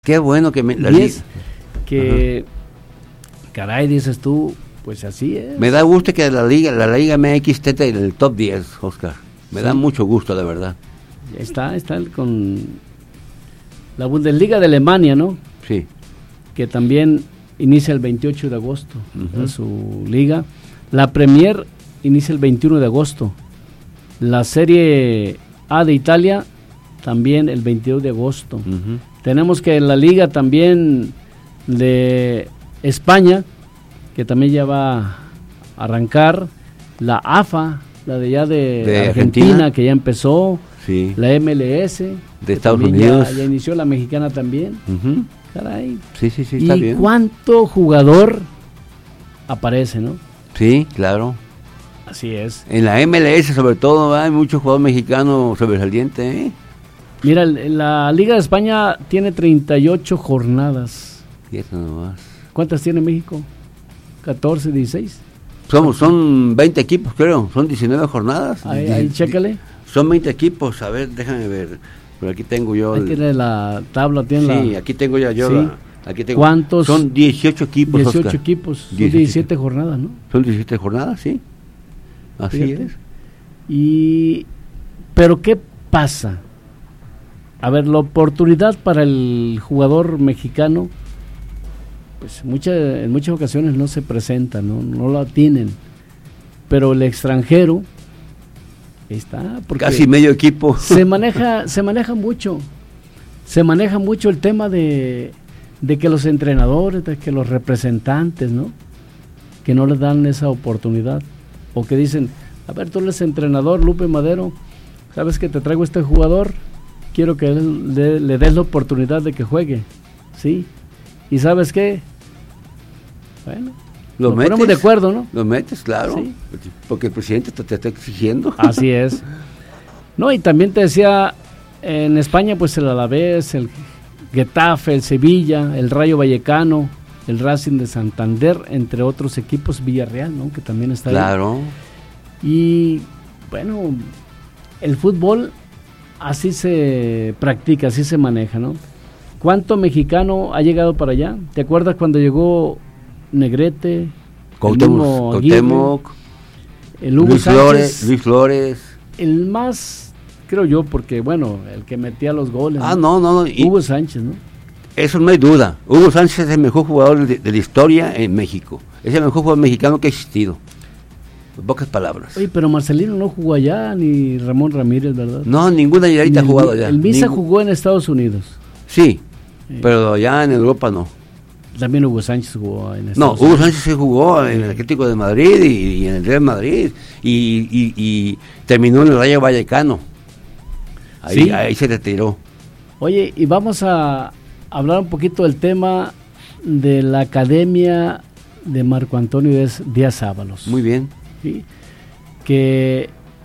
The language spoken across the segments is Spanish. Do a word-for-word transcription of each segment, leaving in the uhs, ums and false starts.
Qué bueno que me, la diez, que ajá. Caray, dices tú, pues así es. Me da gusto que la liga, la liga M X esté en el top diez, Oscar. Me sí. da mucho gusto, la verdad. Está, está con la Bundesliga de Alemania, ¿no? Sí. Que también inicia el veintiocho de agosto, uh-huh. su liga. La Premier inicia el veintiuno de agosto. La Serie A de Italia también el veintidós de agosto. Uh-huh. Tenemos que la liga también de España, que también ya va a arrancar. La A F A, la de ya de, de Argentina, Argentina, que ya empezó. Sí. La M L S, de Estados Unidos. Ya, ya inició la mexicana también. Uh-huh. Caray. Sí, sí, sí, está ¿Y bien. cuánto jugador aparece, no? Sí, claro. Así es. En la M L S, sobre todo, hay muchos jugadores mexicanos sobresalientes, ¿eh? Mira, la Liga de España tiene treinta y ocho jornadas. Y eso nomás. ¿Cuántas tiene México? ¿catorce, dieciséis? Somos, son veinte equipos, creo. Son diecinueve jornadas. Ahí, ahí chécale. Son veinte equipos. A ver, déjame ver. Pero aquí tengo yo. Ahí el... tiene la tabla. Tiene sí, la... aquí tengo ya yo. Sí. La... Aquí tengo. ¿Cuántos? Son dieciocho equipos, dieciocho Oscar. equipos. Son dieciocho. diecisiete jornadas, ¿no? Son diecisiete jornadas, sí. Así Fíjate. es. Y... ¿Pero qué pasa? A ver, la oportunidad para el jugador mexicano, pues mucha, en muchas ocasiones no se presenta, no, no la tienen. Pero el extranjero está, porque casi medio equipo. Se maneja, se maneja mucho, se maneja mucho el tema de, de que los entrenadores, de que los representantes, ¿no? Que no les dan esa oportunidad, o que dicen, a ver, tú eres entrenador, Lupe Madero, sabes que te traigo este jugador, quiero que él, le, le des la oportunidad de que juegue, ¿sí? ¿Y sabes qué? Bueno, ¿Lo nos metes? ponemos de acuerdo, ¿no? Lo metes, claro, sí. Porque el presidente te, te está exigiendo. Así es. No, y también te decía, en España, pues el Alavés, el Getafe, el Sevilla, el Rayo Vallecano, el Racing de Santander, entre otros equipos, Villarreal, ¿no? Que también está ahí. Claro. Y, bueno, el fútbol así se practica, así se maneja, ¿no? ¿Cuánto mexicano ha llegado para allá? ¿Te acuerdas cuando llegó Negrete, Cuauhtémoc, Cuauhtémoc, el Hugo Luis Sánchez, Flores, Luis Flores, el más, creo yo, porque bueno, el que metía los goles. Ah, no, no, no. Y Hugo Sánchez, ¿no? Eso no hay duda. Hugo Sánchez es el mejor jugador de, de la historia en México. Es el mejor jugador mexicano que ha existido. En pocas palabras. Oye, pero Marcelino no jugó allá, ni Ramón Ramírez, ¿verdad? No, ninguna Yarita ha jugado allá. El Misa Ningú... jugó en Estados Unidos. Sí, eh. pero allá en Europa no. También Hugo Sánchez jugó en Estados no, Unidos. No, Hugo Sánchez sí jugó en el Atlético de Madrid y, y en el Real Madrid. Y, y, y terminó en el Rayo Vallecano. Ahí, ¿sí? Ahí se retiró. Oye, y vamos a hablar un poquito del tema de la Academia de Marco Antonio Díaz Ábalos. Muy bien. ¿Sí? Que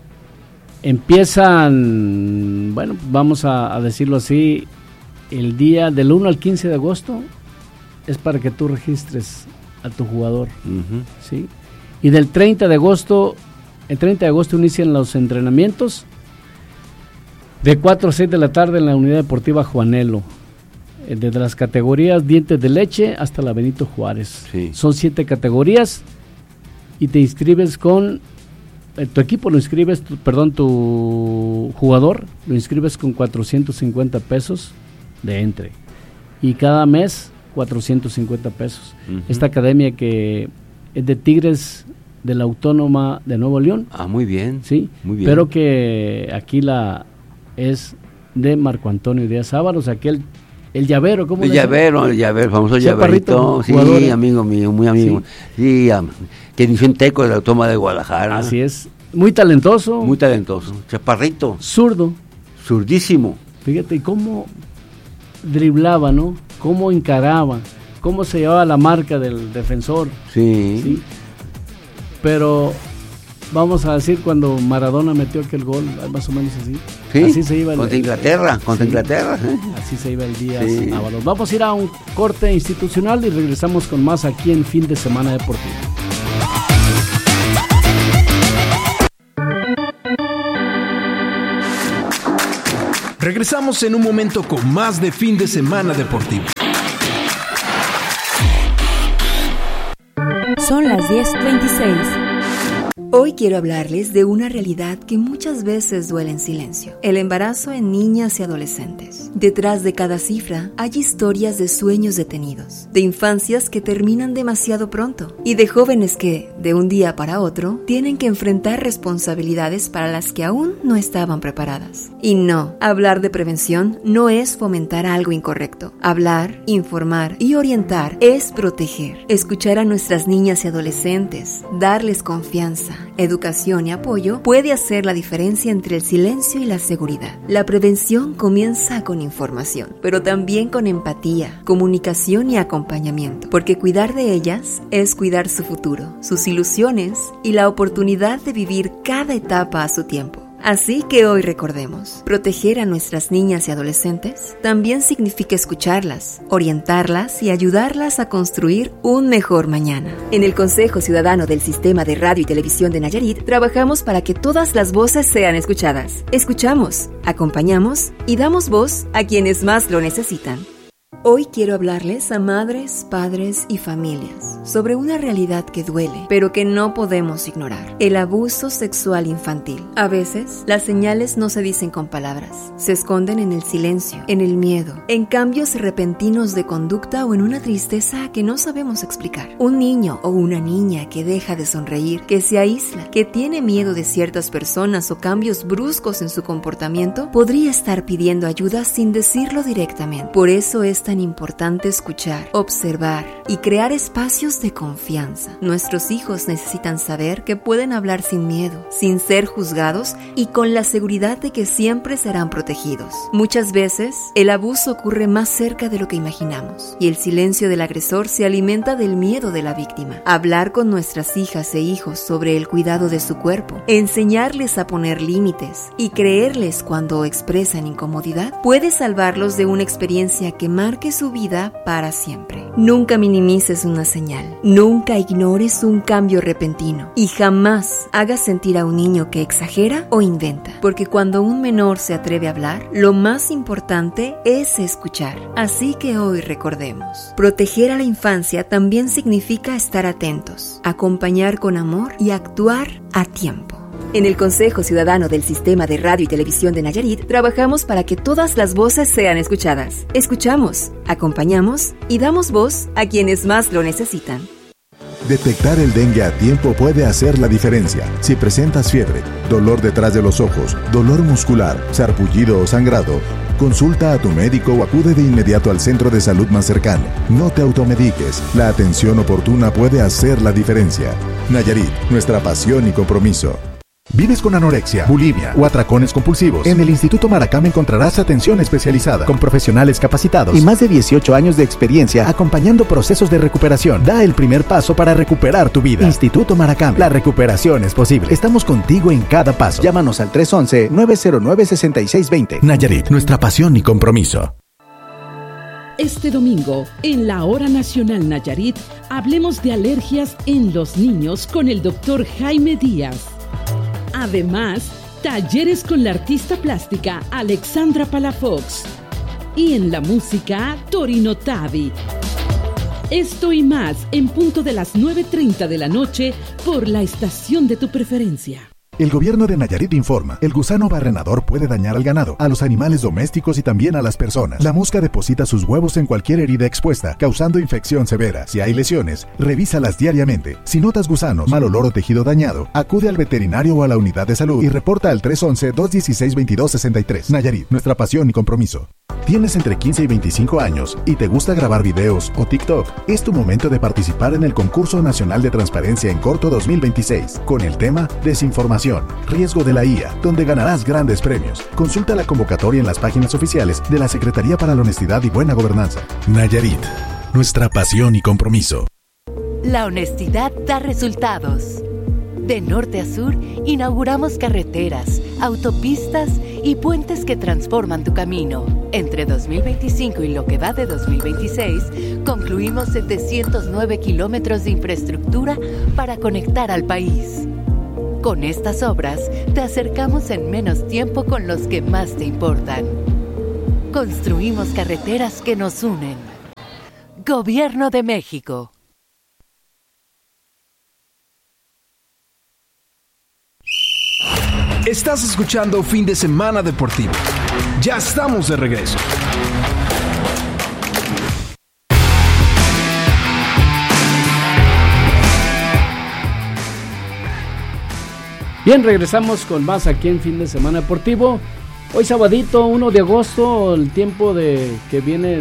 empiezan, bueno, vamos a, a decirlo así, el día del uno al quince de agosto es para que tú registres a tu jugador, uh-huh. ¿sí? Y del treinta de agosto, el treinta de agosto inician los entrenamientos de cuatro a seis de la tarde en la Unidad Deportiva Juanelo, desde las categorías dientes de leche hasta la Benito Juárez. Sí. Son siete categorías y te inscribes con eh, tu equipo lo inscribes, tu, perdón, tu jugador lo inscribes con cuatrocientos cincuenta pesos de entre y cada mes cuatrocientos cincuenta pesos. Uh-huh. Esta academia que es de Tigres de la Autónoma de Nuevo León. Ah, muy bien. Sí, muy bien. Pero que aquí la es de Marco Antonio Díaz Ábalos, aquel el llavero, ¿cómo el llavero, el llavero, famoso llaverito, sí, jugador, ¿eh? Amigo mío, muy amigo. Sí, sí um, que inició en Teco de la Autónoma de Guadalajara. Así es, muy talentoso. Muy talentoso, chaparrito. Zurdo. Zurdísimo. Fíjate, y cómo driblaba, ¿no? Cómo encaraba, cómo se llevaba la marca del defensor. Sí. ¿Sí? Pero vamos a decir cuando Maradona metió aquel gol, más o menos así. ¿Sí? Así se iba el, contra Inglaterra, contra sí, Inglaterra. ¿eh? Así se iba el día. Sí. Ábalos. Vamos a ir a un corte institucional y regresamos con más aquí en Fin de Semana Deportivo. Regresamos en un momento con más de Fin de Semana Deportivo. Son las diez veintiséis. Hoy quiero hablarles de una realidad que muchas veces duele en silencio: el embarazo en niñas y adolescentes. Detrás de cada cifra hay historias de sueños detenidos, de infancias que terminan demasiado pronto y de jóvenes que, de un día para otro, tienen que enfrentar responsabilidades para las que aún no estaban preparadas. Y no, hablar de prevención no es fomentar algo incorrecto. Hablar, informar y orientar es proteger. Escuchar a nuestras niñas y adolescentes, darles confianza, educación y apoyo puede hacer la diferencia entre el silencio y la seguridad. La prevención comienza con información, pero también con empatía, comunicación y acompañamiento, porque cuidar de ellas es cuidar su futuro, sus ilusiones y la oportunidad de vivir cada etapa a su tiempo. Así que hoy recordemos, proteger a nuestras niñas y adolescentes también significa escucharlas, orientarlas y ayudarlas a construir un mejor mañana. En el Consejo Ciudadano del Sistema de Radio y Televisión de Nayarit, trabajamos para que todas las voces sean escuchadas. Escuchamos, acompañamos y damos voz a quienes más lo necesitan. Hoy quiero hablarles a madres, padres y familias sobre una realidad que duele, pero que no podemos ignorar: el abuso sexual infantil. A veces, las señales no se dicen con palabras, se esconden en el silencio, en el miedo, en cambios repentinos de conducta o en una tristeza que no sabemos explicar. Un niño o una niña que deja de sonreír, que se aísla, que tiene miedo de ciertas personas o cambios bruscos en su comportamiento, podría estar pidiendo ayuda sin decirlo directamente. Por eso es tan importante escuchar, observar y crear espacios de confianza. Nuestros hijos necesitan saber que pueden hablar sin miedo, sin ser juzgados y con la seguridad de que siempre serán protegidos. Muchas veces, el abuso ocurre más cerca de lo que imaginamos y el silencio del agresor se alimenta del miedo de la víctima. Hablar con nuestras hijas e hijos sobre el cuidado de su cuerpo, enseñarles a poner límites y creerles cuando expresan incomodidad puede salvarlos de una experiencia que marque su vida para siempre. Nunca minimices una señal, nunca ignores un cambio repentino y jamás hagas sentir a un niño que exagera o inventa, porque cuando un menor se atreve a hablar, lo más importante es escuchar. Así que hoy recordemos, proteger a la infancia también significa estar atentos, acompañar con amor y actuar a tiempo. En el Consejo Ciudadano del Sistema de Radio y Televisión de Nayarit, trabajamos para que todas las voces sean escuchadas. Escuchamos, acompañamos y damos voz a quienes más lo necesitan. Detectar el dengue a tiempo puede hacer la diferencia. Si presentas fiebre, dolor detrás de los ojos, dolor muscular, sarpullido o sangrado, consulta a tu médico o acude de inmediato al centro de salud más cercano. No te automediques. La atención oportuna puede hacer la diferencia. Nayarit, nuestra pasión y compromiso. ¿Vives con anorexia, bulimia o atracones compulsivos? En el Instituto Maracame encontrarás atención especializada con profesionales capacitados y más de dieciocho años de experiencia acompañando procesos de recuperación. Da el primer paso para recuperar tu vida. Instituto Maracame, la recuperación es posible. Estamos contigo en cada paso. Llámanos al tres once, nueve cero nueve, seis seis dos cero. Nayarit, nuestra pasión y compromiso. Este domingo, en la Hora Nacional Nayarit, hablemos de alergias en los niños con el doctor Jaime Díaz. Además, talleres con la artista plástica Alexandra Palafox. Y en la música, Torino Tavi. Esto y más en punto de las nueve treinta de la noche por la estación de tu preferencia. El gobierno de Nayarit informa, el gusano barrenador puede dañar al ganado, a los animales domésticos y también a las personas. La mosca deposita sus huevos en cualquier herida expuesta, causando infección severa. Si hay lesiones, revísalas diariamente. Si notas gusanos, mal olor o tejido dañado, acude al veterinario o a la unidad de salud y reporta al tres once, dos dieciséis, veintidós sesenta y tres. Nayarit, nuestra pasión y compromiso. ¿Tienes entre quince y veinticinco años y te gusta grabar videos o TikTok? Es tu momento de participar en el Concurso Nacional de Transparencia en Corto dos mil veintiséis, con el tema Desinformación, riesgo de la I A, donde ganarás grandes premios. Consulta la convocatoria en las páginas oficiales de la Secretaría para la Honestidad y Buena Gobernanza. Nayarit, nuestra pasión y compromiso. La honestidad da resultados. De norte a sur, inauguramos carreteras, autopistas y puentes que transforman tu camino. Entre dos mil veinticinco y lo que va de dos mil veintiséis, concluimos setecientos nueve kilómetros de infraestructura para conectar al país. Con estas obras, te acercamos en menos tiempo con los que más te importan. construimos carreteras que nos unen. Gobierno de México. Estás escuchando Fin de Semana Deportivo. Ya estamos de regreso. Bien, regresamos con más aquí en Fin de Semana Deportivo. Hoy sabadito, uno de agosto, el tiempo de que viene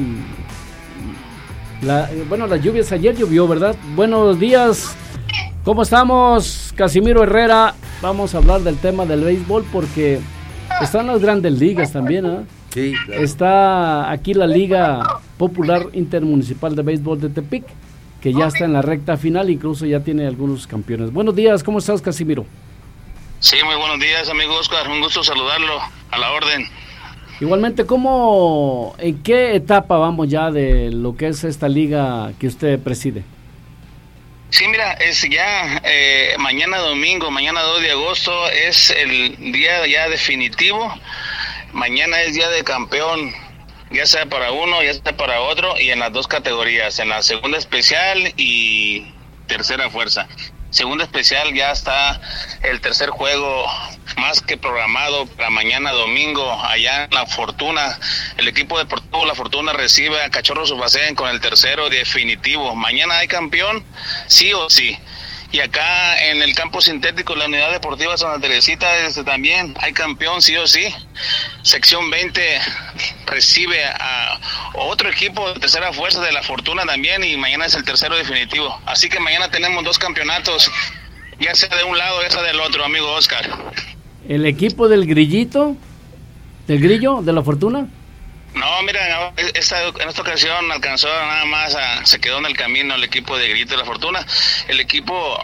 la, bueno, las lluvias. Ayer llovió, ¿verdad? Buenos días, ¿cómo estamos? Casimiro Herrera. Vamos a hablar del tema del béisbol porque están las grandes ligas también, ¿eh? Sí, claro. Está aquí la Liga Popular Intermunicipal de Béisbol de Tepic, que ya está en la recta final, incluso ya tiene algunos campeones. Buenos días, ¿cómo estás, Casimiro? Sí, muy buenos días, amigo Oscar, un gusto saludarlo, a la orden. Igualmente, ¿cómo, en qué etapa vamos ya de lo que es esta liga que usted preside? Sí, mira, es ya eh, mañana domingo, mañana dos de agosto es el día ya definitivo. Mañana es día de campeón, ya sea para uno, ya sea para otro, y en las dos categorías, en la segunda especial y tercera fuerza. Segunda especial ya está el tercer juego más que programado para mañana domingo allá en La Fortuna. El equipo deportivo La Fortuna recibe a Cachorros Ubacén con el tercero definitivo. Mañana hay campeón, sí o sí. Y acá en el campo sintético, la unidad deportiva Santa Teresita, este, también hay campeón, sí o sí. Sección veinte recibe a otro equipo de tercera fuerza de La Fortuna también, y mañana es el tercero definitivo. Así que mañana tenemos dos campeonatos, ya sea de un lado, ya sea del otro, amigo Oscar. ¿El equipo del Grillito? ¿Del Grillo? ¿De La Fortuna? No, mira, esta, en esta ocasión alcanzó nada más, a, se quedó en el camino el equipo de Grito de La Fortuna. El equipo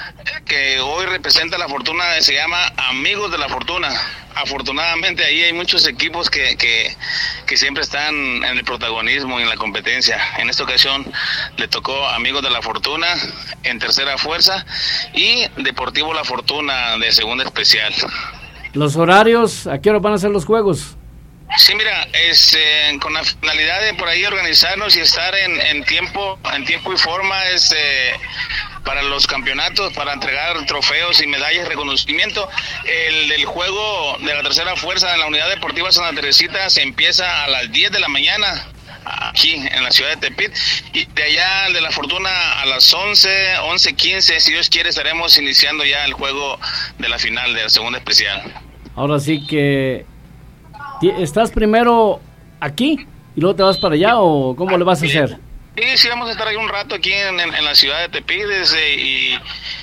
que hoy representa La Fortuna se llama Amigos de La Fortuna. Afortunadamente ahí hay muchos equipos que, que, que siempre están en el protagonismo y en la competencia. En esta ocasión le tocó Amigos de La Fortuna en tercera fuerza y Deportivo La Fortuna de segunda especial. ¿Los horarios? ¿A qué hora van a ser los juegos? Sí, mira, es, eh, con la finalidad de por ahí organizarnos y estar en, en tiempo en tiempo y forma es, eh, para los campeonatos, para entregar trofeos y medallas de reconocimiento. El, el juego de la tercera fuerza en la unidad deportiva Santa Teresita se empieza a las diez de la mañana aquí en la ciudad de Tepic, y de allá de La Fortuna a las once, once quince, si Dios quiere, estaremos iniciando ya el juego de la final de la segunda especial. Ahora sí que ¿estás primero aquí y luego te vas para allá o cómo le vas a hacer? Sí, sí, vamos a estar ahí un rato aquí en, en, en la ciudad de Tepic, eh, y,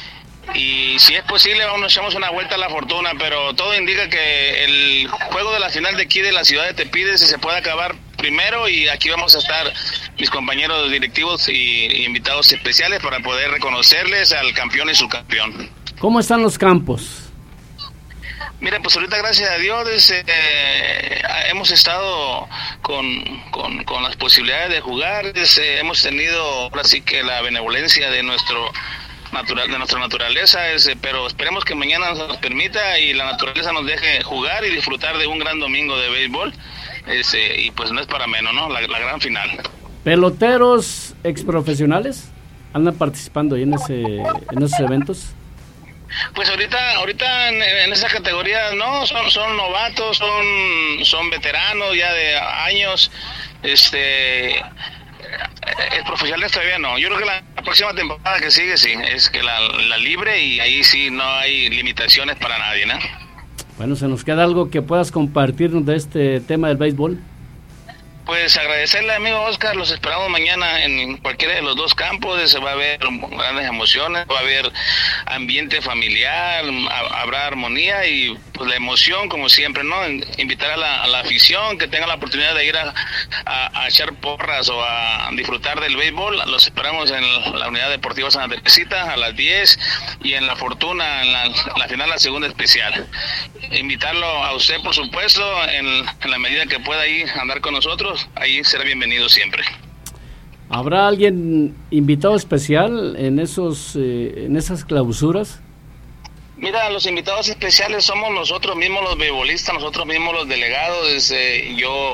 y si es posible vamos, nos echamos una vuelta a La Fortuna, pero todo indica que el juego de la final de aquí de la ciudad de Tepic se puede acabar primero, y aquí vamos a estar mis compañeros directivos y, y invitados especiales para poder reconocerles al campeón y subcampeón. ¿Cómo están los campos? Mira, pues ahorita gracias a Dios eh, hemos estado con, con, con las posibilidades de jugar, eh, hemos tenido ahora sí que la benevolencia de nuestro natural, de nuestra naturaleza, es, eh, pero esperemos que mañana nos permita y la naturaleza nos deje jugar y disfrutar de un gran domingo de béisbol, es, eh, y pues no es para menos, ¿no? La, la gran final. ¿Peloteros exprofesionales andan participando ahí en, ese, en esos eventos? Pues ahorita, ahorita en, en esa categoría no, son, son novatos, son, son veteranos ya de años, este, es profesionales todavía no. Yo creo que la, la próxima temporada que sigue sí, es que la, la libre, y ahí sí no hay limitaciones para nadie, ¿no? Bueno, ¿se nos queda algo que puedas compartirnos de este tema del béisbol? Pues agradecerle, amigo Oscar, los esperamos mañana en cualquiera de los dos campos. Se va a haber grandes emociones, va a haber ambiente familiar, habrá armonía y pues la emoción, como siempre, ¿no? Invitar a la, a la afición que tenga la oportunidad de ir a, a, a echar porras o a disfrutar del béisbol. Los esperamos en la unidad deportiva Santa Teresita a las diez, y en La Fortuna en la, en la final, la segunda especial. Invitarlo a usted, por supuesto, en, en la medida que pueda ir a andar con nosotros, ahí será bienvenido siempre. ¿Habrá alguien invitado especial en esos eh, en esas clausuras? Mira, los invitados especiales somos nosotros mismos los beisbolistas, nosotros mismos los delegados. Desde, yo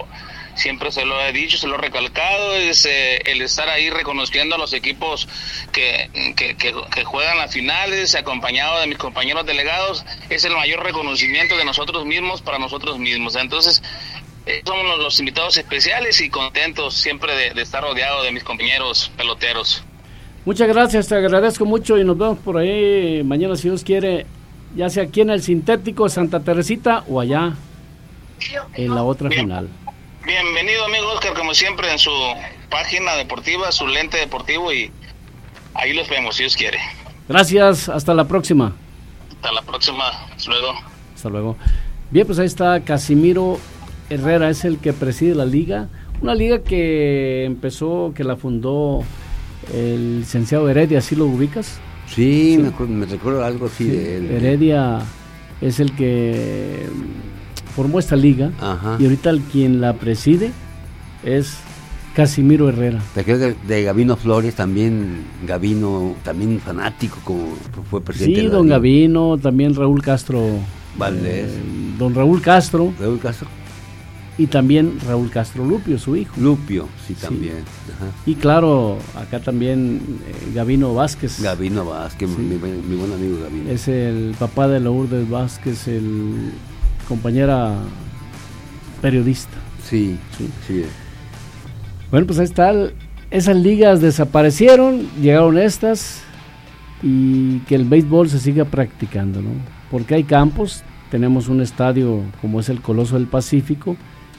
siempre se lo he dicho, se lo he recalcado, es eh, el estar ahí reconociendo a los equipos que, que, que, que juegan las finales, acompañado de mis compañeros delegados, es el mayor reconocimiento de nosotros mismos para nosotros mismos. Entonces, eh, somos los, los invitados especiales y contentos siempre de, de estar rodeado de mis compañeros peloteros. Muchas gracias, te agradezco mucho y nos vemos por ahí mañana si Dios quiere, ya sea aquí en el Sintético Santa Teresita o allá en la otra Bien. final. Bienvenido, amigo Oscar, como siempre en su página deportiva, su lente deportivo, y ahí los vemos si Dios quiere. Gracias, hasta la próxima. Hasta la próxima, hasta luego. Hasta luego. Bien, pues ahí está Casimiro Herrera, es el que preside la liga, una liga que empezó, que la fundó el licenciado Heredia, ¿sí lo ubicas? Sí, Sí. Me, acuerdo, me recuerdo algo así Sí, de él. Heredia es el que formó esta liga. Ajá. Y ahorita el quien la preside es Casimiro Herrera. Te creo de, de Gabino Flores también, Gabino también fanático, como fue presidente. Sí, de la don liga. Gabino, también Raúl Castro Valdés. eh, don Raúl Castro Raúl Castro. y también Raúl Castro Lupio, su hijo. Lupio, sí, Sí. también. Ajá. Y claro, acá también eh, Gabino Vázquez. Gabino Vázquez, Sí. mi, buen- mi buen amigo Gabino. Es el papá de Lourdes Vázquez, el compañera periodista. Sí, Sí. sí. Bueno, pues ahí está. Esas ligas desaparecieron, llegaron estas, y que el béisbol se siga practicando, ¿no? Porque hay campos, tenemos un estadio como es el Coloso del Pacífico,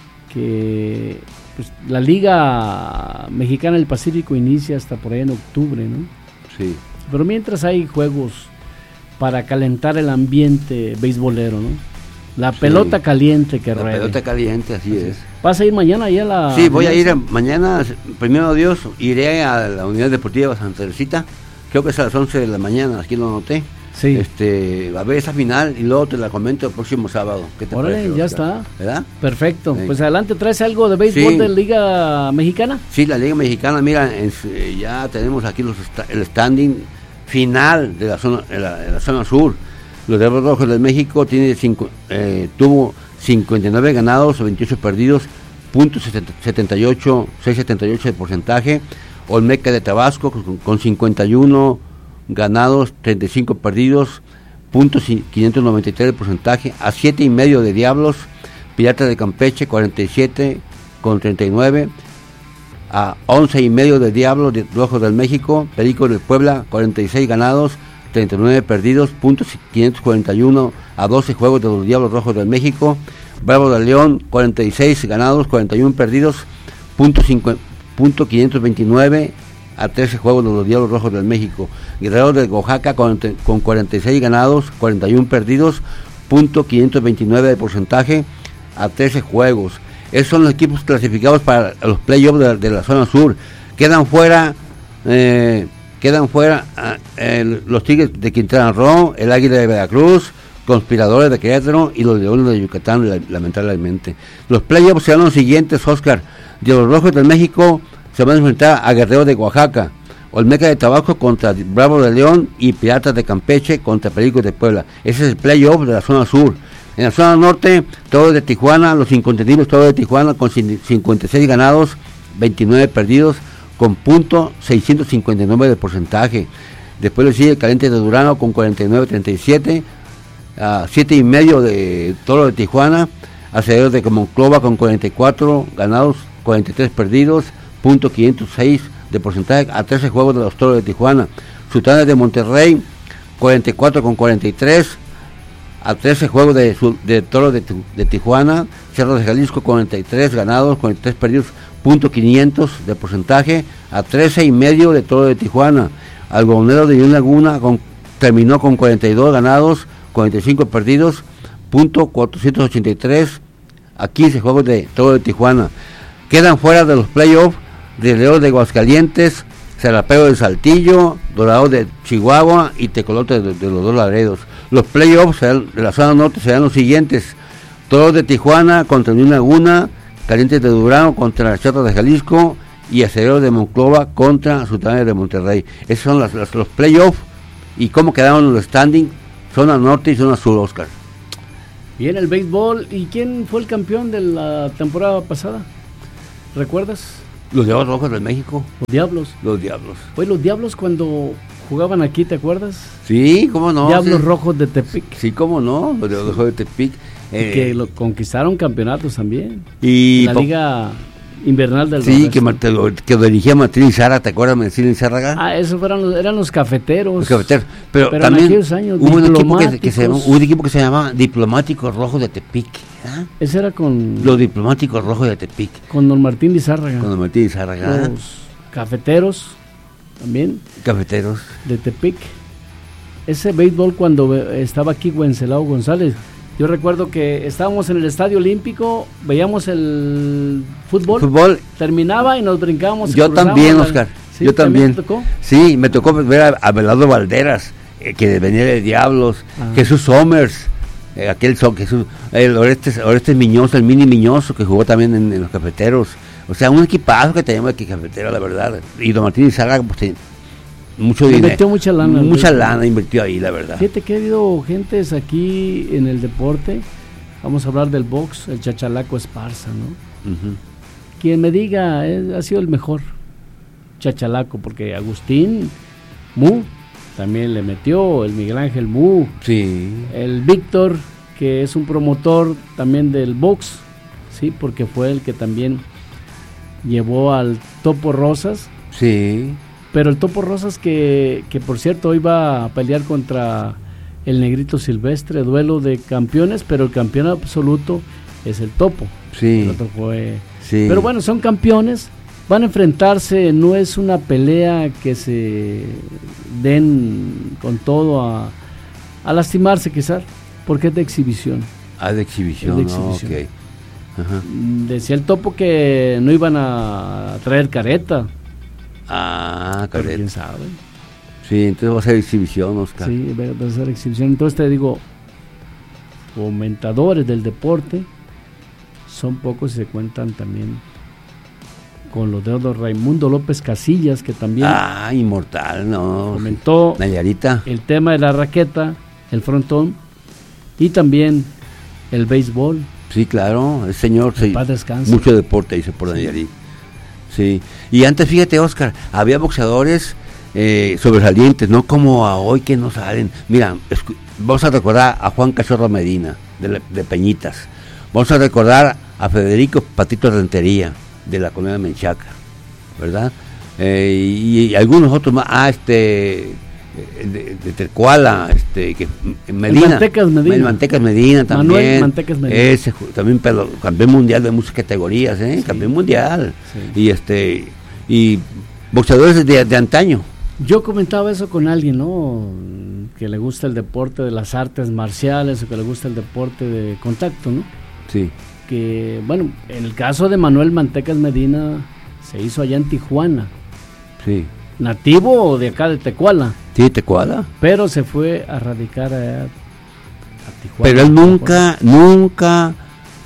que pues, la Liga Mexicana del Pacífico inicia hasta por ahí en octubre, ¿no? Sí. Pero mientras hay juegos para calentar el ambiente beisbolero, ¿no? La Sí. pelota caliente que La ruede. pelota caliente, así es. ¿Vas a ir mañana ahí a la...? Sí, voy a ir a- mañana, primero Dios, iré a la Unidad Deportiva Santa Teresita, creo que es a las once de la mañana, aquí lo anoté. Sí. Este, a ver esa final y luego te la comento el próximo sábado. ¿Qué te Órale, parece, ya Oscar? está. ¿Verdad? Perfecto. Sí. Pues adelante, ¿traes algo de béisbol Sí. de Liga Mexicana? Sí, la Liga Mexicana, mira, es, eh, ya tenemos aquí los esta- el standing final de la zona, de la, de la zona sur. Los Diablos Rojos de México tiene cinco, eh, tuvo cincuenta y nueve ganados, veintiocho perdidos, punto setenta y ocho, seiscientos setenta y ocho de porcentaje. Olmeca de Tabasco con, con cincuenta y uno ganados, treinta y cinco perdidos, punto quinientos noventa y tres de porcentaje. A siete y medio de Diablos. Piratas de Campeche cuarenta y siete con treinta y nueve. A once y medio de Diablos de Rojos del México. Pericos de Puebla cuarenta y seis ganados, treinta y nueve perdidos, puntos quinientos cuarenta y uno a doce juegos de los Diablos Rojos del México. Bravos de León cuarenta y seis ganados, cuarenta y uno perdidos, punto, cinco, punto quinientos veintinueve a trece juegos de los Diablos Rojos del México. Guerreros de Oaxaca con, con cuarenta y seis ganados, cuarenta y uno perdidos, punto quinientos veintinueve de porcentaje a trece juegos. Esos son los equipos clasificados para los playoffs de, de la zona sur. Quedan fuera eh, quedan fuera eh, los Tigres de Quintana Roo, el Águila de Veracruz, Conspiradores de Querétaro y los Leones de Yucatán, la, lamentablemente. Los playoffs serán los siguientes, Oscar. De los Rojos del México se van a enfrentar a Guerreros de Oaxaca, Olmeca de Tabasco contra Bravos de León y Piratas de Campeche contra Pericos de Puebla. Ese es el playoff de la zona sur. En la zona norte, Toros de Tijuana, los incontenibles Toros de Tijuana con cincuenta y seis ganados, veintinueve perdidos, con punto seiscientos cincuenta y nueve de porcentaje. Después le sigue Caliente de Durano con cuarenta y nueve treinta y siete, a siete y medio de Toros de Tijuana, Aceleros de Monclova con cuarenta y cuatro ganados, cuarenta y tres perdidos, punto quinientos seis de porcentaje a trece juegos de los Toros de Tijuana. Sultanes de Monterrey cuarenta y cuatro con cuarenta y tres a trece juegos de, de Toros de, de Tijuana. Cerro de Jalisco cuarenta y tres ganados, cuarenta y tres perdidos, punto quinientos de porcentaje a trece y medio de Toros de Tijuana. Algodonero de Unión Laguna con, terminó con cuarenta y dos ganados, cuarenta y cinco perdidos, punto cuatrocientos ochenta y tres a quince juegos de Toros de Tijuana. Quedan fuera de los playoffs de León de Aguascalientes, Serapeo de Saltillo, Dorado de Chihuahua y Tecolote de, de los Dos Laredos. Los playoffs de la zona norte serán los siguientes: Toros de Tijuana contra Unión Laguna, Calientes de Durango contra Charros de Jalisco y Aceleros de Monclova contra Sultanes de Monterrey. Esos son las, las, los playoffs. ¿Y cómo quedaron los standings? Zona norte y zona sur, Oscar. Bien, el béisbol. ¿Y quién fue el campeón de la temporada pasada? ¿Recuerdas? Los Diablos Rojos de México. Los Diablos. Los Diablos. Oye, los Diablos cuando jugaban aquí, ¿te acuerdas? Sí, cómo no. Diablos sí. Rojos de Tepic. Sí, cómo no, los Diablos Rojos de Tepic. Eh, que lo conquistaron campeonatos también. Y la Liga Invernal del Sí, que, Marte, lo, que lo dirigía Martín Izárraga, ¿te acuerdas de Martín Izárraga? Ah, esos fueron los, eran los cafeteros. Los cafeteros. Pero, Pero también en aquellos años, hubo un, equipo que, que se llama, hubo un equipo que se llamaba Diplomáticos Rojos de Tepic. ¿Ah? Ese era con... Los Diplomáticos Rojos de Tepic. Con don Martín Izárraga. Con don Martín Izárraga. Los cafeteros también. Cafeteros. De Tepic. Ese béisbol cuando estaba aquí Wenceslao González, yo recuerdo que estábamos en el Estadio Olímpico, veíamos el fútbol, fútbol. terminaba y nos brincábamos. Yo también, la... Oscar, ¿Sí? yo también. ¿Te tocó? Sí, me tocó ver a, a Belardo Valderas, eh, que venía de Diablos, ah. Jesús Somers, eh, aquel son, Jesús, el Orestes, Orestes Miñoso, el Mini Miñoso, que jugó también en, en los cafeteros. O sea, un equipazo que teníamos aquí cafetero, la verdad. Y don Martín Izárraga, pues tenía mucho dinero. Invirtió mucha lana. Mucha lana invirtió ahí, la verdad. Fíjate que ha habido gentes aquí en el deporte. Vamos a hablar del box, el Chachalaco Esparza, ¿no? Uh-huh. Quien me diga, eh, ha sido el mejor Chachalaco, porque Agustín Mu también le metió, el Miguel Ángel Mu. Sí. El Víctor, que es un promotor también del box, sí, porque fue el que también llevó al Topo Rosas. Sí. Pero el Topo Rosas que, que por cierto iba a pelear contra el Negrito Silvestre, duelo de campeones, pero el campeón absoluto es el Topo. Sí. El otro fue... sí. Pero bueno, son campeones, van a enfrentarse, no es una pelea que se den con todo a, a lastimarse quizás, porque es de exhibición. Ah, de exhibición, es de exhibición. Oh, okay. Ajá. Decía el Topo que no iban a traer careta. Ah, careta. ¿Quién sabe? Sí, entonces va a ser exhibición, Oscar. Sí, va a ser exhibición. Entonces te digo, fomentadores del deporte son pocos y se cuentan también con los dedos de Raimundo López Casillas, que también... Ah, inmortal, no. Comentó Nayarita. El tema de la raqueta, el frontón y también el béisbol. Sí, claro, el señor, sí, paz descanse. Mucho deporte hizo por Nayarit. Sí, y antes fíjate, Oscar, había boxeadores eh, sobresalientes, no como a hoy que no salen. Mira, escu- vamos a recordar a Juan Cachorro Medina, de, de Peñitas. Vamos a recordar a Federico Patito Rentería, de la colonia Menchaca, ¿verdad? Eh, y, y algunos otros más, ah, este... de, de Tecuala, este, que Medina, el Mantecas Medina, el Mantecas Medina también, Manuel Mantecas Medina, ese también pero, campeón mundial de muchas categorías, ¿eh? Sí. Campeón mundial, sí. y este y boxeadores de, de antaño. Yo comentaba eso con alguien, ¿no? Que le gusta el deporte de las artes marciales o que le gusta el deporte de contacto, ¿no? Sí. Que, bueno, en el caso de Manuel Mantecas Medina se hizo allá en Tijuana. Sí. Nativo de acá de Tecuala. Sí, Tecuala. Pero se fue a radicar allá a Tijuana. Pero él nunca, nunca...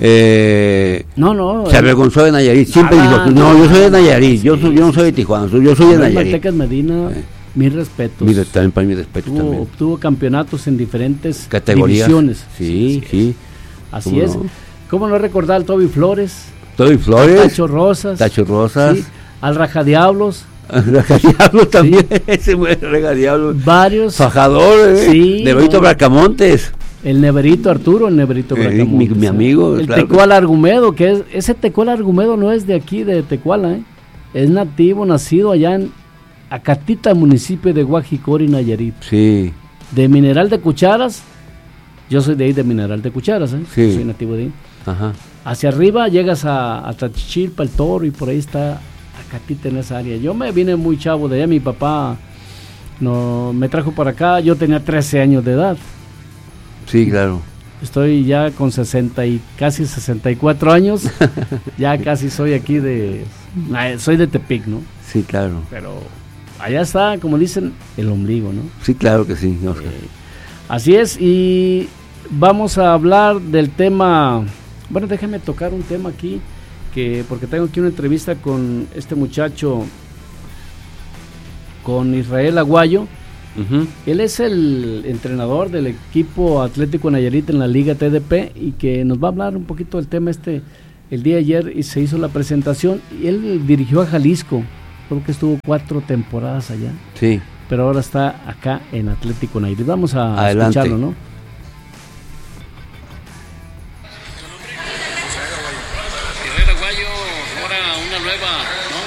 Eh, no, no. Se avergonzó de Nayarit. Siempre ah, dijo, no, no, yo soy de Nayarit, yo, soy, yo no soy de Tijuana, yo soy de Nayarit. Mantecas Medina, eh. mis respetos. Mi, también para mi respeto tuvo, también. Obtuvo campeonatos en diferentes categorías. Divisiones. Sí, sí. sí. Así es. No? ¿Cómo no recordar al Toby Flores? Toby Flores. Tacho Rosas. Tacho Rosas. Sí, al Rajadiablos. Rajadiablos también, sí. Ese buen Rajadiablos. Varios. Fajador, ¿eh? Sí. Neverito no. Bracamontes. El Neverito Arturo, el Neverito eh, Bracamontes. Mi, mi amigo. El claro. Tecuala Argumedo, que es, ese Tecuala Argumedo no es de aquí, de Tecuala, ¿eh? Es nativo, nacido allá en Acatita, municipio de Guajicori, Nayarit. Sí. De Mineral de Cucharas, yo soy de ahí de Mineral de Cucharas, ¿eh? Sí. Soy nativo de ahí. Ajá. Hacia arriba llegas a, a Tachichilpa, el Toro, y por ahí está Acatita en esa área. Yo me vine muy chavo de allá, mi papá no, me trajo para acá, yo tenía trece años de edad. Sí, claro. Estoy ya con sesenta y casi sesenta y cuatro años, ya casi soy aquí de, soy de Tepic, ¿no? Sí, claro. Pero allá está, como dicen, el ombligo, ¿no? Sí, claro que sí, Oscar. Eh, así es, y vamos a hablar del tema, bueno, déjame tocar un tema aquí, que porque tengo aquí una entrevista con este muchacho, con Israel Aguayo. Uh-huh. Él es el entrenador del equipo Atlético Nayarit en la Liga T D P y que nos va a hablar un poquito del tema este el día de ayer y se hizo la presentación y él dirigió a Jalisco, creo que estuvo cuatro temporadas allá. Sí. Pero ahora está acá en Atlético Nayarit. Vamos a Adelante. escucharlo, ¿no? Israel Aguayo, ahora una nueva, ¿no?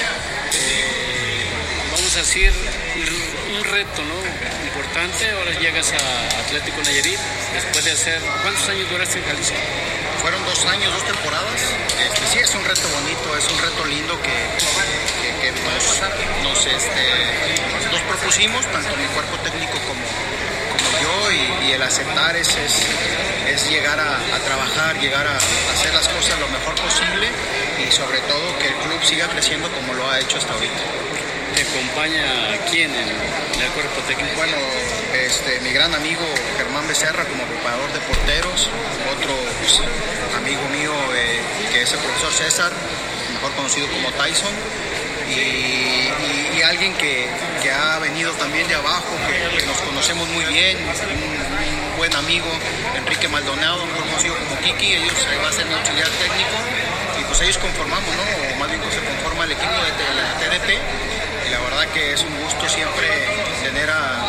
Eh, vamos a decir, un reto, ¿no? Importante. Ahora llegas a Atlético Nayarit después de hacer, ¿cuántos años duraste en Jalisco? Fueron dos años, dos temporadas. Este, sí, es un reto bonito, es un reto lindo que, que, que nos, nos, este, nos propusimos, tanto mi cuerpo técnico como, como yo, y, y el aceptar es, es, es llegar a, a trabajar, llegar a, a hacer las cosas lo mejor posible y sobre todo que el club siga creciendo como lo ha hecho hasta ahorita. ¿Te acompaña quién en, en el cuerpo técnico? Bueno, este, mi gran amigo Germán Becerra como preparador de porteros, otro pues, amigo mío eh, que es el profesor César, mejor conocido como Tyson, y, y, y alguien que, que ha venido también de abajo, que, que nos conocemos muy bien, un, un buen amigo, Enrique Maldonado, mejor conocido como Kiki. Ellos eh, va a ser mi auxiliar técnico y pues ellos conformamos, ¿no? O más bien se conforma el equipo de, de la T D P. Y la verdad que es un gusto siempre tener a,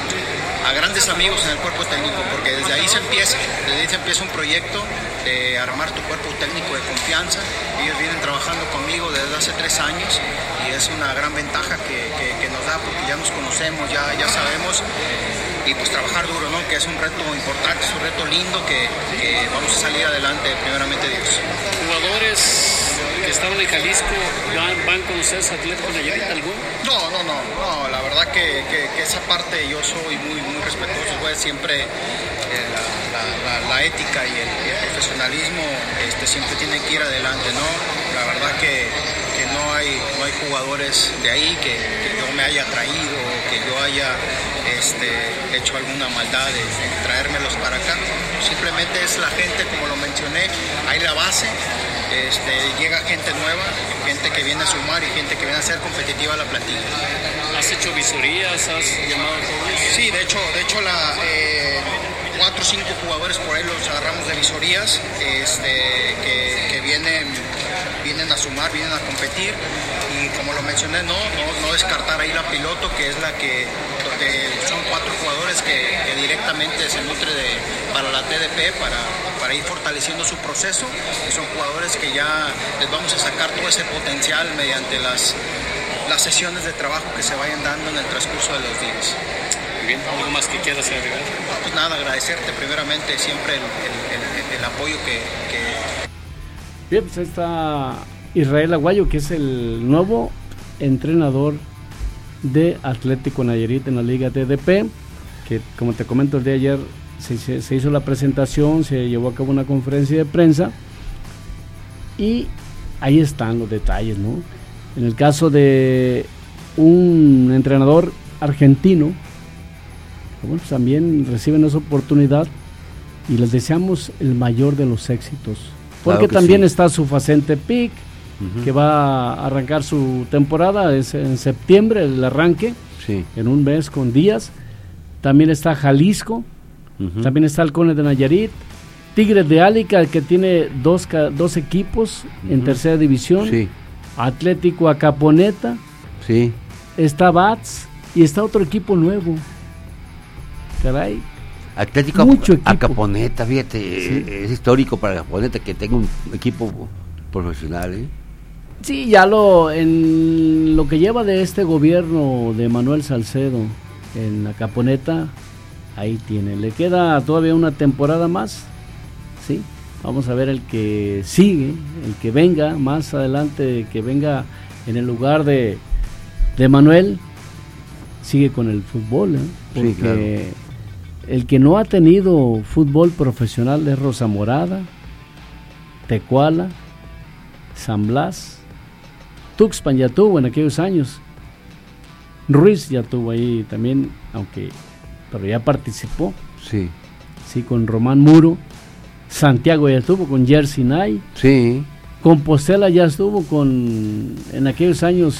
a grandes amigos en el cuerpo técnico, porque desde ahí se empieza, desde ahí se empieza un proyecto de armar tu cuerpo técnico de confianza. Ellos vienen trabajando conmigo desde hace tres años y es una gran ventaja que, que, que nos da porque ya nos conocemos, ya, ya sabemos, y pues trabajar duro, ¿no? Que es un reto importante, es un reto lindo que, que vamos a salir adelante, primeramente Dios. ¿Jugadores que estaban en Jalisco van, van con ustedes a Atlético Nayarit alguno? No, no, no, no, la verdad que, que, que esa parte yo soy muy, muy respetuoso, pues siempre eh, la, la, la, la ética y el, y el profesionalismo este, siempre tienen que ir adelante, ¿no? La verdad que, que no, hay, no hay jugadores de ahí que, que yo me haya traído o que yo haya este, hecho alguna maldad de, de traérmelos para acá. Simplemente es la gente, como lo mencioné, hay la base. Este, llega gente nueva, gente que viene a sumar y gente que viene a ser competitiva a la plantilla. ¿Has hecho visorías? ¿Has llamado a jóvenes? Sí, de hecho, de hecho la, eh, cuatro o cinco jugadores por ahí los agarramos de visorías este, que, que vienen, vienen a sumar, vienen a competir y como lo mencioné, no, no, no descartar ahí la piloto, que es la que donde son cuatro jugadores que, que directamente se nutre de, para la T D P, para, para ir fortaleciendo su proceso, y son jugadores que ya les vamos a sacar todo ese potencial mediante las, las sesiones de trabajo que se vayan dando en el transcurso de los días. Bien, ¿algo más que quieras agregar? No, pues nada, agradecerte primeramente siempre el, el, el, el apoyo que, que... Bien, pues ahí está Israel Aguayo, que es el nuevo entrenador de Atlético Nayarit en la Liga T D P, que como te comento el día de ayer se, se, se hizo la presentación, se llevó a cabo una conferencia de prensa y ahí están los detalles, ¿no? En el caso de un entrenador argentino, bueno, pues también reciben esa oportunidad y les deseamos el mayor de los éxitos, porque claro también sí. Está su Facente Pic, uh-huh. que va a arrancar su temporada, es en septiembre el arranque, sí. en un mes con días. También está Jalisco, uh-huh. también está Halcones de Nayarit, Tigres de Álica, que tiene dos, dos equipos uh-huh. en tercera división, sí. Atlético Acaponeta, sí. está Bats y está otro equipo nuevo. Caray. Atlético Mucho Acaponeta, fíjate, sí. es histórico para Acaponeta que tenga un equipo profesional, ¿eh? Sí, ya lo en lo que lleva de este gobierno de Manuel Salcedo en Acaponeta, ahí tiene, le queda todavía una temporada más, sí, vamos a ver el que sigue, el que venga más adelante, que venga en el lugar de, de Manuel, sigue con el fútbol, ¿eh? Porque sí, claro. El que no ha tenido fútbol profesional es Rosa Morada, Tecuala, San Blas, Tuxpan ya tuvo en aquellos años, Ruiz ya tuvo ahí también, aunque pero ya participó, sí, sí, con Román Muro. Santiago ya estuvo con Jersey Nay, sí, Compostela ya estuvo con en aquellos años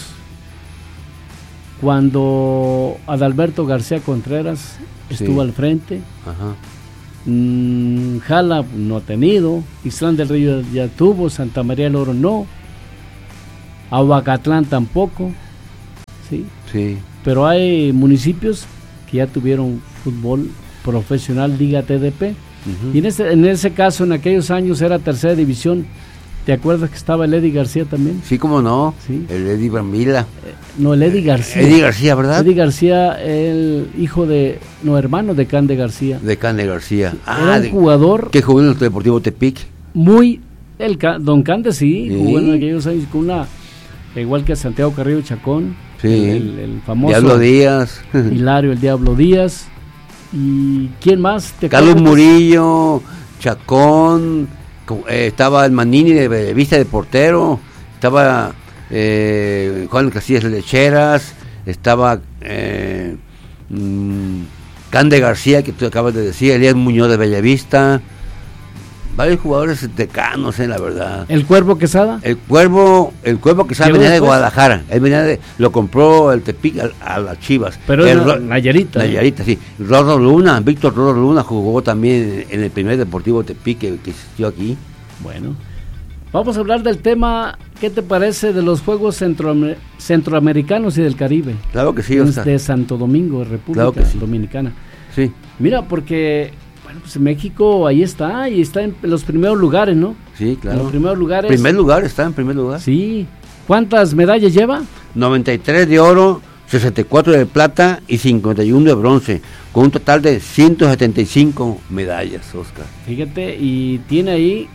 cuando Adalberto García Contreras estuvo sí. al frente. Ajá. Mm, Jala no ha tenido, Islán del Río ya tuvo, Santa María del Oro no, Ahuacatlán tampoco, ¿sí? Sí. Pero hay municipios que ya tuvieron fútbol profesional, Liga T D P, uh-huh. y en ese, en ese caso, en aquellos años era tercera división. ¿Te acuerdas que estaba el Eddie García también? Sí, cómo no, sí. El Eddie Brambila. Eh, no, el Eddie García. Eddie García, ¿verdad? Eddie García, el hijo de, no, hermano de Cande García. De Cande García. Sí, ah, era un de, jugador. Que jugó en el Deportivo Tepic. Muy, el Don Cande sí, sí, jugó en aquellos años con una, igual que Santiago Carrillo Chacón. Sí. El, el, el famoso. Diablo Díaz. Hilario, el Diablo Díaz. ¿Y quién más? ¿Te Carlos Murillo, Chacón. Eh, estaba el Manini de, de Vista de portero, estaba eh, Juan Casillas Lecheras, estaba eh, mmm, Cande García, que tú acabas de decir, Elías Muñoz de Bellavista, varios jugadores decanos, eh, la verdad. ¿El Cuervo Quesada? El Cuervo, el Cuervo Quesada venía después? de Guadalajara, él venía de, lo compró el Tepic a, a las Chivas. Pero el, era Nayarita. Nayarita, sí. Rorro Luna, Víctor Rorro Luna jugó también en el primer Deportivo Tepic que, que existió aquí. Bueno, vamos a hablar del tema, ¿qué te parece de los Juegos Centroamer- Centroamericanos y del Caribe? Claro que sí, Oscar. De Santo Domingo, República claro sí. Dominicana. Sí. Mira, porque... Bueno, pues México ahí está, y está en los primeros lugares, ¿no? Sí, claro. En los primeros lugares. Primer lugar, está en primer lugar. Sí. ¿Cuántas medallas lleva? noventa y tres de oro, sesenta y cuatro de plata y cincuenta y uno de bronce, con un total de ciento setenta y cinco medallas, Oscar. Fíjate, y tiene ahí...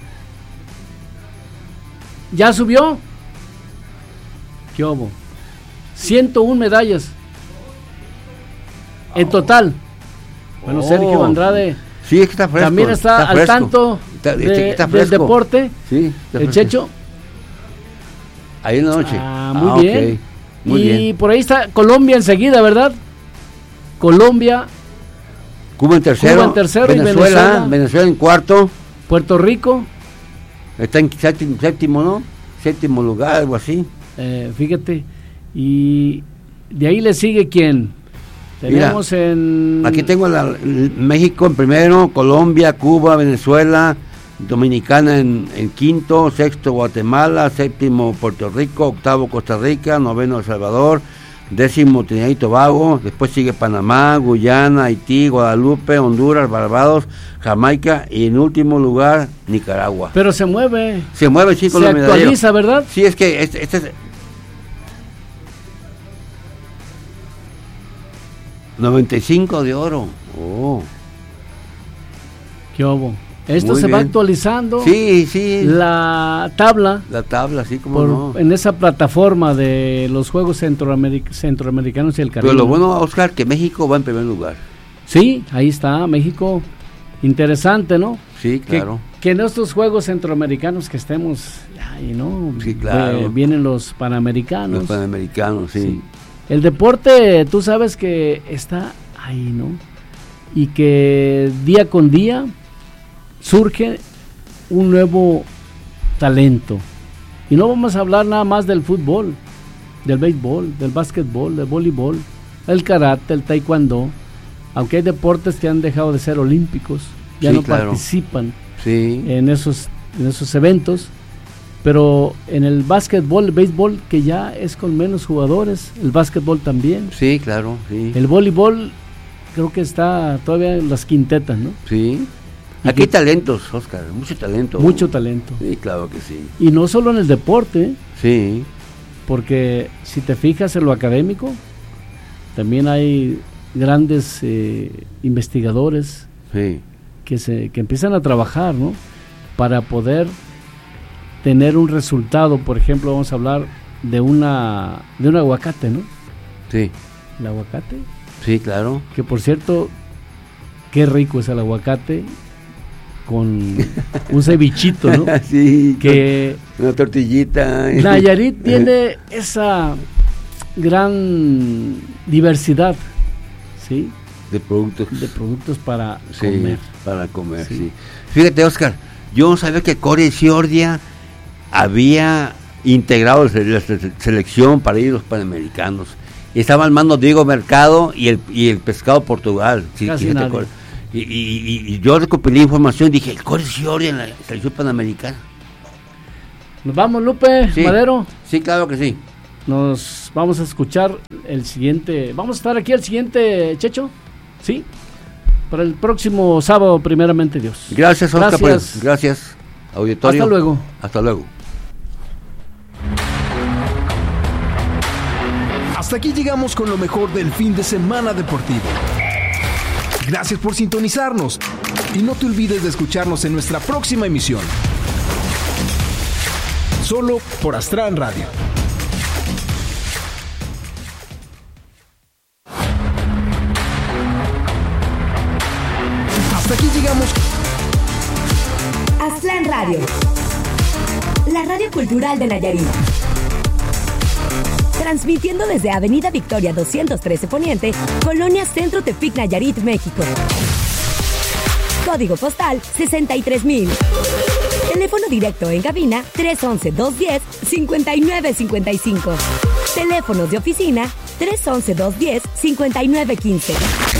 ¿Ya subió? ¿Qué hubo? ciento una medallas. En total. Bueno, oh. Sergio Andrade... Sí, es que está fresco. También está, está al tanto está, de, está del deporte. Sí, el Checho. Ahí en la noche. Ah, muy ah, bien. Okay. Muy y bien. por ahí está Colombia enseguida, ¿verdad? Colombia. Cuba en tercero. Cuba en tercero Venezuela, y Venezuela. Venezuela en cuarto. Puerto Rico. Está en séptimo, séptimo ¿no? Séptimo lugar, algo así. Eh, fíjate. Y de ahí le sigue quién. Tenemos Mira, en... Aquí tengo la, México en primero, Colombia, Cuba, Venezuela, Dominicana en, en quinto, sexto Guatemala, séptimo Puerto Rico, octavo Costa Rica, noveno El Salvador, décimo Trinidad y Tobago, después sigue Panamá, Guyana, Haití, Guadalupe, Honduras, Barbados, Jamaica y en último lugar Nicaragua. Pero se mueve. Se mueve, chicos. Se actualiza, ¿verdad? Sí, es que este, este es... noventa y cinco de oro. Oh. ¿Qué hubo? Esto Muy se bien. va actualizando. Sí, sí. La tabla. La tabla, sí, como por, no. En esa plataforma de los Juegos Centroameric- Centroamericanos y el Caribe. Pero lo bueno, Oscar, que México va en primer lugar. Sí, ahí está, México. Interesante, ¿no? Sí, claro. Que, que en estos Juegos Centroamericanos que estemos, ay, ¿no? Sí, claro. Eh, vienen los Panamericanos. Los Panamericanos, sí. sí. El deporte, tú sabes que está ahí, ¿no? Y que día con día surge un nuevo talento. Y no vamos a hablar nada más del fútbol, del béisbol, del básquetbol, del voleibol, el karate, el taekwondo, aunque hay deportes que han dejado de ser olímpicos, ya sí, no claro. participan sí. en esos, en esos eventos. Pero en el básquetbol, el béisbol, que ya es con menos jugadores, el básquetbol también. Sí, claro, sí. El voleibol creo que está todavía en las quintetas, ¿no? Sí. Aquí hay talentos, Oscar, mucho talento. Mucho talento. Sí, claro que sí. Y no solo en el deporte. Sí. Porque si te fijas en lo académico, también hay grandes eh, investigadores sí. que, se, que empiezan a trabajar, ¿no? Para poder tener un resultado. Por ejemplo, vamos a hablar de una de un aguacate, ¿no? Sí. El aguacate. Sí, claro. Que por cierto, qué rico es el aguacate con un cevichito, ¿no? Sí. Que una tortillita. Nayarit tiene esa gran diversidad, ¿sí? De productos. De productos para sí, comer. Para comer, sí. sí. Fíjate, Oscar, yo sabía que Cory Ciordia había integrado la selección para ir a los Panamericanos. Estaba al mando Diego Mercado y el y el Pescado Portugal. Sí, Casi nadie. Y, y, y yo recopilé información y dije, el Cory Fiore en la selección panamericana. Nos vamos, Lupe, Sí, Madero. sí, claro que sí. Nos vamos a escuchar el siguiente. Vamos a estar aquí el siguiente, Checho. Sí. Para el próximo sábado, primeramente Dios. Gracias, Oscar. Gracias. Pues, gracias, auditorio. Hasta luego. Hasta luego. Hasta aquí llegamos con lo mejor del fin de semana deportivo. Gracias por sintonizarnos y no te olvides de escucharnos en nuestra próxima emisión. Solo por Astran Radio. Hasta aquí llegamos. Astran Radio, la radio cultural de Nayarit. Transmitiendo desde Avenida Victoria doscientos trece Poniente, Colonia Centro Tepic, Nayarit, México. Código postal sesenta y tres mil. Teléfono directo en cabina tres once, dos diez, cincuenta y nueve cincuenta y cinco. Teléfonos de oficina tres once, dos diez, cincuenta y nueve quince.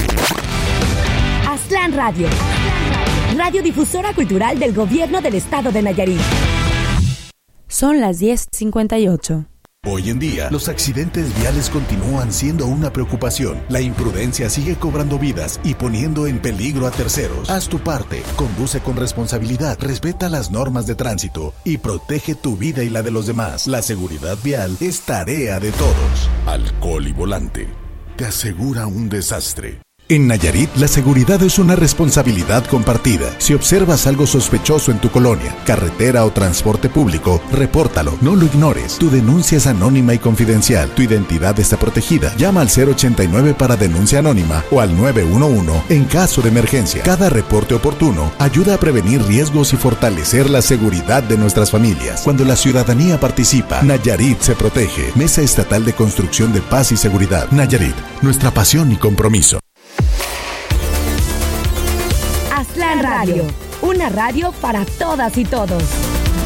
Astran Radio, radiodifusora cultural del Gobierno del Estado de Nayarit. Son las diez cincuenta y ocho. Hoy en día, los accidentes viales continúan siendo una preocupación. La imprudencia sigue cobrando vidas y poniendo en peligro a terceros. Haz tu parte, conduce con responsabilidad, respeta las normas de tránsito y protege tu vida y la de los demás. La seguridad vial es tarea de todos. Alcohol y volante te asegura un desastre. En Nayarit, la seguridad es una responsabilidad compartida. Si observas algo sospechoso en tu colonia, carretera o transporte público, repórtalo, no lo ignores. Tu denuncia es anónima y confidencial. Tu identidad está protegida. Llama al cero ochenta y nueve para denuncia anónima o al nueve uno uno en caso de emergencia. Cada reporte oportuno ayuda a prevenir riesgos y fortalecer la seguridad de nuestras familias. Cuando la ciudadanía participa, Nayarit se protege. Mesa Estatal de Construcción de Paz y Seguridad. Nayarit, nuestra pasión y compromiso. Astran Radio, una radio para todas y todos.